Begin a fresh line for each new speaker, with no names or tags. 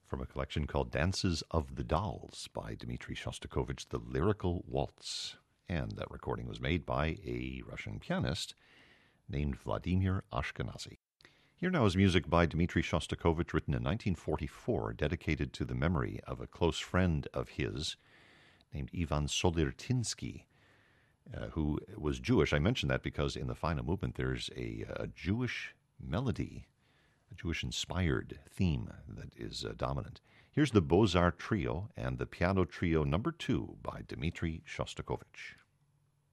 from a collection called Dances of the Dolls by Dmitri Shostakovich, the Lyrical Waltz. And that recording was made by a Russian pianist named Vladimir Ashkenazy. Here now is music by Dmitri Shostakovich, written in 1944, dedicated to the memory of a close friend of his named Ivan Solirtinsky, who was Jewish. I mention that because in the final movement there's a Jewish melody, a Jewish-inspired theme that is dominant. Here's the Beaux-Arts Trio and the Piano Trio No. 2 by Dmitri Shostakovich.